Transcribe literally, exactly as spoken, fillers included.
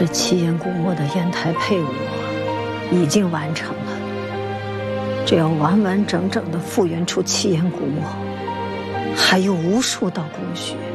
这七岩古墓的砚台配伍已经完成了，只要完完整整的复原出七岩古墓，还有无数道工序